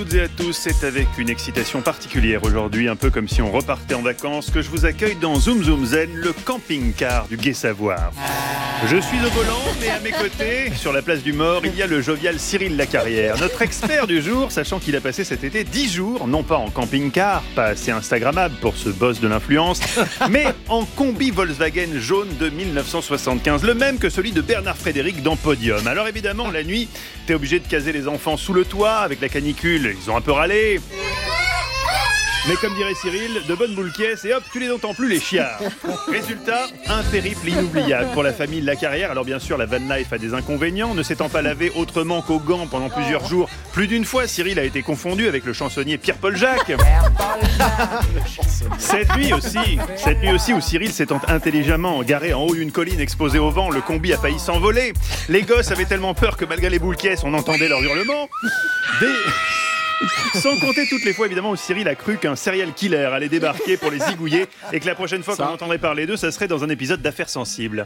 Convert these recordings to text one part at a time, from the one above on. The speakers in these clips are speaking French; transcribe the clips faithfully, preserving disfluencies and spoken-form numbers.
Toutes et à tous, c'est avec une excitation particulière aujourd'hui, un peu comme si on repartait en vacances, que je vous accueille dans Zoom Zoom Zen, le camping-car du Gai Savoir. Je suis au volant, mais à mes côtés, sur la place du Mort, il y a le jovial Cyril Lacarrière, notre expert du jour, sachant qu'il a passé cet été dix jours, non pas en camping-car, pas assez instagrammable pour ce boss de l'influence, mais en combi Volkswagen jaune de dix-neuf cent soixante-quinze, le même que celui de Bernard Frédéric dans Podium. Alors évidemment, la nuit, t'es obligé de caser les enfants sous le toit, avec la canicule, ils ont un peu râlé. Mais comme dirait Cyril, de bonnes boules caisses et hop, tu les entends plus les chiards. Résultat, un périple inoubliable pour la famille Lacarrière. Alors bien sûr, la van life a des inconvénients. Ne s'étant pas lavé autrement qu'aux gants pendant plusieurs jours, plus d'une fois, Cyril a été confondu avec le chansonnier Pierre-Paul Jacques. Cette nuit aussi, cette nuit aussi où Cyril s'est intelligemment garé en haut d'une colline exposée au vent, le combi a failli s'envoler. Les gosses avaient tellement peur que malgré les boules caisses, on entendait leurs hurlements. Des... Sans compter toutes les fois évidemment où Cyril a cru qu'un serial killer allait débarquer pour les zigouiller et que la prochaine fois ça. qu'on entendrait parler d'eux, ça serait dans un épisode d'Affaires sensibles.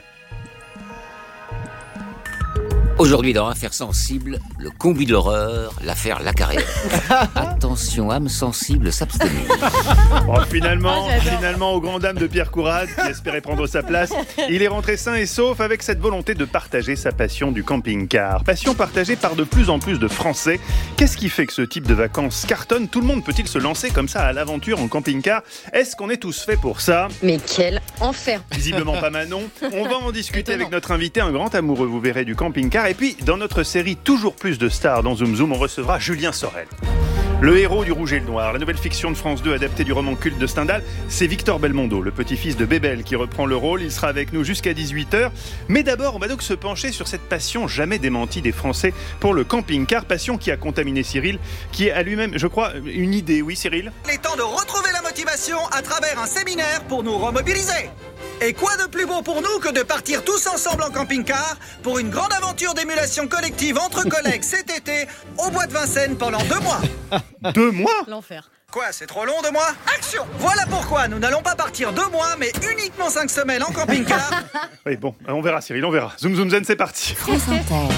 Aujourd'hui dans Affaires sensibles, le combi de l'horreur, l'affaire Lacarrière. Attention, âme sensible, s'abstenir. Bon, finalement, oh, finalement, aux grandes dames de Pierre Courade, qui espérait prendre sa place, il est rentré sain et sauf avec cette volonté de partager sa passion du camping-car. Passion partagée par de plus en plus de Français. Qu'est-ce qui fait que ce type de vacances cartonne ? Tout le monde peut-il se lancer comme ça à l'aventure en camping-car ? Est-ce qu'on est tous faits pour ça ? Mais quel enfer ! Visiblement pas Manon. On va en discuter Étonnant. avec notre invité, un grand amoureux, vous verrez, du camping-car. Et puis, dans notre série Toujours plus de stars dans Zoom Zoom, on recevra Julien Sorel. Le héros du Rouge et le Noir, la nouvelle fiction de France deux adaptée du roman culte de Stendhal, c'est Victor Belmondo, le petit-fils de Bébel, qui reprend le rôle. Il sera avec nous jusqu'à dix-huit heures. Mais d'abord, on va donc se pencher sur cette passion jamais démentie des Français pour le camping-car, passion qui a contaminé Cyril, qui a lui-même, je crois, une idée. Oui, Cyril ? Il est temps de retrouver la motivation à travers un séminaire pour nous remobiliser. Et quoi de plus beau pour nous que de partir tous ensemble en camping-car pour une grande aventure d'émulation collective entre collègues cet été au bois de Vincennes pendant deux mois. Deux mois ? L'enfer. Quoi, c'est trop long, deux mois ? Action ! Voilà pourquoi nous n'allons pas partir deux mois, mais uniquement cinq semaines en camping-car. Oui, bon, on verra Cyril, on verra. Zoom Zoom Zen, c'est parti. France Inter.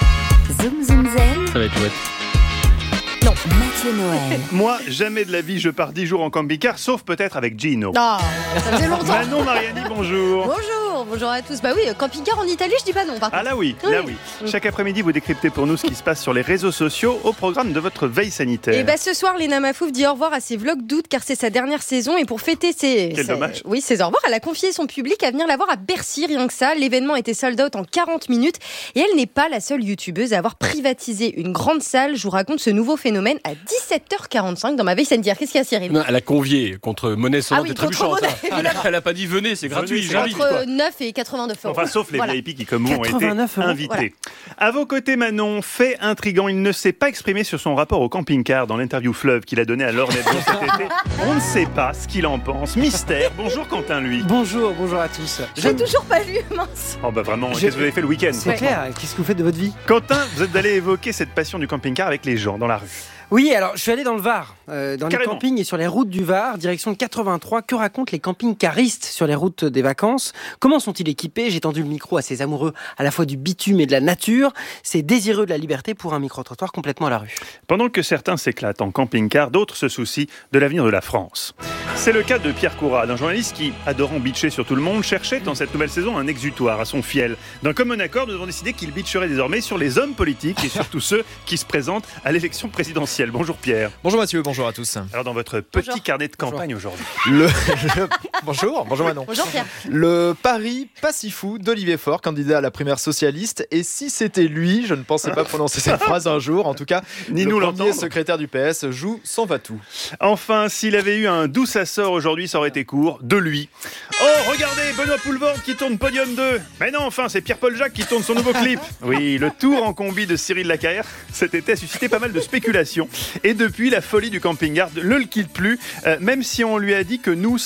Zoom Zoom Zen. Ça va être chouette. Non, Mathieu Noël. Moi, jamais de la vie, je pars dix jours en camping-car, sauf peut-être avec Gino. Non, ça faisait longtemps. Manon Mariani, bonjour. Bonjour, bonjour à tous. Bah oui, camping-car en Italie, je dis pas non par contre. Ah là oui, là oui. Chaque après-midi, vous décryptez pour nous ce qui se passe sur les réseaux sociaux au programme de votre veille sanitaire. Et bah ce soir, Léna Mafouf dit au revoir à ses vlogs d'août car c'est sa dernière saison et pour fêter ses... Quel ses... dommage. Oui, ses au revoir, elle a confié son public à venir la voir à Bercy, rien que ça. L'événement était sold out en quarante minutes et elle n'est pas la seule youtubeuse à avoir privatisé une grande salle. Je vous raconte ce nouveau phénomène à dix-sept heures quarante-cinq dans ma veille sanitaire. Qu'est-ce qu'il y a, Cyril ? Non, elle a convié contre monnaie sonnante Ah oui, et trébuchante. contre monnaie, Elle, a- elle a pas dit venez, c'est gratuit, c'est j'invite. Entre quoi. neuf et quatre-vingt-neuf euros. Enfin, sauf les Voilà. V I P qui, comme vous, ont été quatre-vingt-neuf euros. invités. Voilà. À vos côtés, Manon, fait intriguant. Il ne s'est pas exprimé sur son rapport au camping-car dans l'interview Fleuve qu'il a donné à Laure Nedvaux cet été. On ne sait pas ce qu'il en pense. Mystère. Bonjour, Quentin, lui. Bonjour, bonjour à tous. J'ai toujours pas lu, mince. Oh bah vraiment, Je- qu'est-ce que vous avez fait le week-end ? C'est clair, qu'est-ce que vous faites de votre vie ? Quentin, vous êtes allé évoquer cette passion du camping-car avec les gens dans la rue. Oui, alors je suis allé dans le Var, euh, dans Carrément. les campings et sur les routes du Var, direction le quatre-vingt-trois. Que racontent les camping-caristes sur les routes des vacances ? Comment sont-ils équipés ? J'ai tendu le micro à ces amoureux à la fois du bitume et de la nature. C'est désireux de la liberté pour un micro-trottoir complètement à la rue. Pendant que certains s'éclatent en camping-car, d'autres se soucient de l'avenir de la France. C'est le cas de Pierre Courade, un journaliste qui, adorant bitcher sur tout le monde, cherchait dans cette nouvelle saison un exutoire à son fiel. D'un commun accord, nous avons décidé qu'il bitcherait désormais sur les hommes politiques et surtout ceux qui se présentent à l'élection présidentielle. Bonjour Pierre. Bonjour Mathieu, bonjour à tous. Alors dans votre petit Bonjour. carnet de campagne aujourd'hui. Le, le- bonjour, bonjour Manon. Bonjour Pierre. Le pari pas si fou d'Olivier Faure, candidat à la primaire socialiste. Et si c'était lui, je ne pensais pas prononcer cette phrase un jour. En tout cas, Ni le nous premier l'entendre. secrétaire du P S joue sans va-tout. Enfin, s'il avait eu un d'où ça sort aujourd'hui, ça aurait été court, de lui. Oh, regardez, Benoît Poulvord qui tourne Podium deux. Mais non, enfin, c'est Pierre-Paul Jacques qui tourne son nouveau clip. Oui, le tour en combi de Cyril Lacarrière cet été a suscité pas mal de spéculations. Et depuis, la folie du camping-car ne le quitte plus, euh, même si on lui a dit que nous,